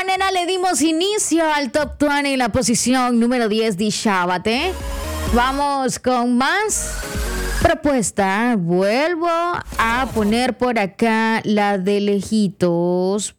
manera le dimos inicio al Top 20 en la posición número 10 de Shabate. Vamos con más propuesta. Vuelvo a poner por acá la de lejitos.